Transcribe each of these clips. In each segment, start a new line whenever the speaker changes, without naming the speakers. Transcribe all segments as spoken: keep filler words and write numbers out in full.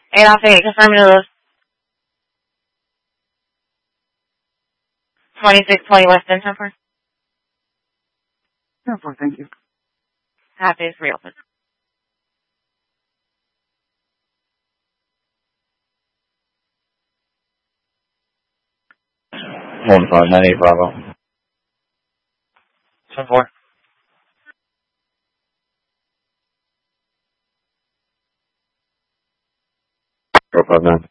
eight off eight, confirming the twenty-six twenty Western ten four.
ten four, thank you.
Happy is reopened.
one five nine eight Bravo.
ten four.
four five nine.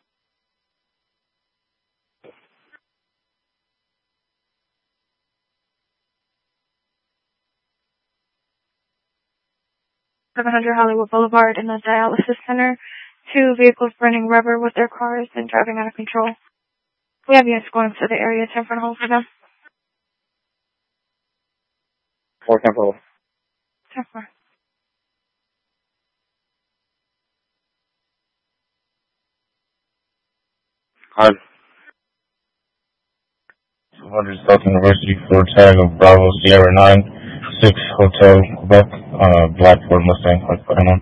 seven hundred Hollywood Boulevard in the dialysis center. Two vehicles burning rubber with their cars and driving out of control. We have units going to the area. ten front hold for them.
four ten four.
ten four.
Hi. two hundred South University for tag of Bravo Sierra nine six Hotel Quebec on a black Ford Mustang. What's going on?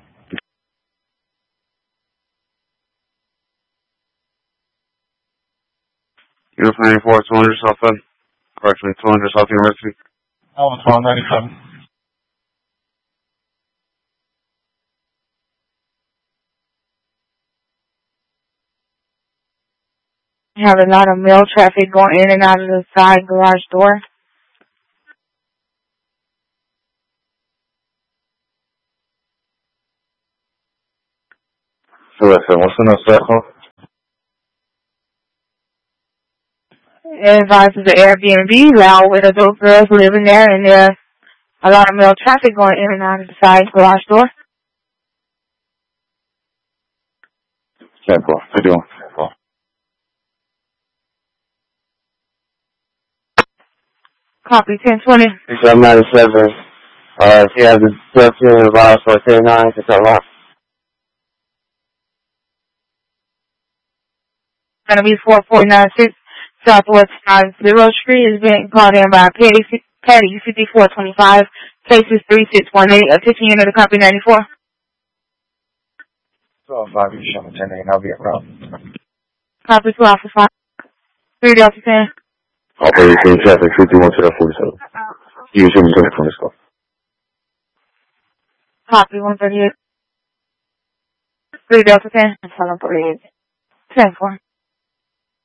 Unit ninety-four, two hundred South End. Correction, two hundred South University.
Oh, it's one ninety-seven.
We have a lot of mail traffic going in and out of the side garage door.
So listen, what's the next circle?
It advises the Airbnb loud with adult girls living there, and there's a lot of mail traffic going in and out of the side garage door.
ten four. How you doing? ten four.
Copy ten twenty.
seven ninety-seven. Uh, if you have the thirteen involved for ten nine, it's a lot.
Gonna be four four nine six Southwest five zero Street is being called in by Patty, Patty fifty-four twenty-five, cases three six one eight, a fifteen unit of copy ninety-four.
twelve five, you show me ten eight, I'll be around.
Copy two Alpha five. three Delta ten.
Operation traffic, fifty-one to the forty-seven. You show me ten from this call.
Copy one thirty-eight. three Delta ten. I'm telling forty-eight. ten four.